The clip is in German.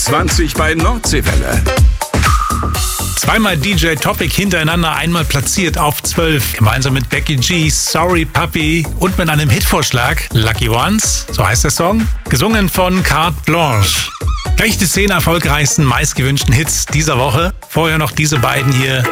20 bei Nordseewelle. Zweimal DJ Topic hintereinander, einmal platziert auf 12. Gemeinsam mit Becky G, Sorry Puppy und mit einem Hitvorschlag, Lucky Ones, so heißt der Song, gesungen von Carte Blanche. Gleich die 10 erfolgreichsten, meistgewünschten Hits dieser Woche. Vorher noch diese beiden hier.